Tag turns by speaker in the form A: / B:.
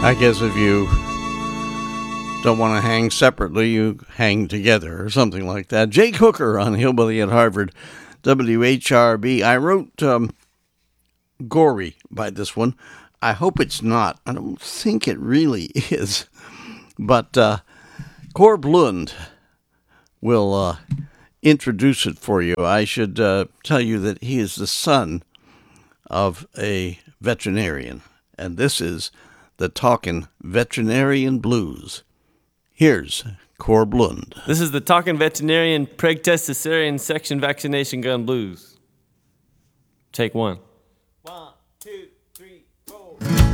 A: I guess if you don't want to hang separately, you hang together or something like that. Jake Hooker on Hillbilly at Harvard, WHRB. I wrote gory by this one. I hope it's not. I don't think it really is. But Corb Lund will introduce it for you. I should tell you that he is the son of a veterinarian, and this is the Talkin' Veterinarian Blues. Here's Corb Lund.
B: This is the Talkin' Veterinarian Preg Test Cesarean Section Vaccination Gun Blues. Take one.